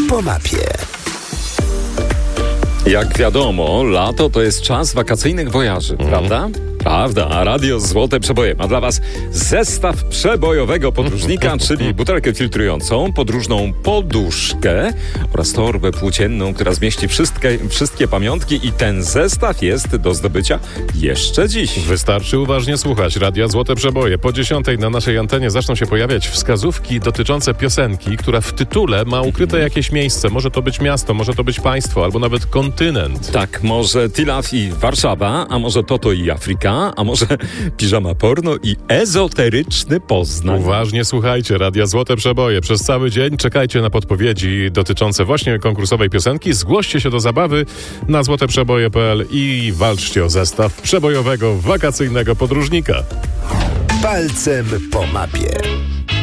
po mapie. Jak wiadomo, lato to jest czas wakacyjnych wojaży, prawda? Prawda, a Radio Złote Przeboje ma dla Was zestaw przebojowego podróżnika, czyli butelkę filtrującą, podróżną poduszkę oraz torbę płócienną, która zmieści wszystkie pamiątki i ten zestaw jest do zdobycia jeszcze dziś. Wystarczy uważnie słuchać Radia Złote Przeboje. Po 10:00 na naszej antenie zaczną się pojawiać wskazówki dotyczące piosenki, która w tytule ma ukryte jakieś miejsce. Może to być miasto, może to być państwo, albo nawet kontynent. Tak, może Tilaf i Warszawa, a może Toto i Afryka, a może piżama porno i ezoteryczny Poznań. Uważnie słuchajcie Radia Złote Przeboje. Przez cały dzień czekajcie na podpowiedzi dotyczące właśnie konkursowej piosenki. Zgłoście się do zabawy na złoteprzeboje.pl i walczcie o zestaw przebojowego wakacyjnego podróżnika. Palcem po mapie.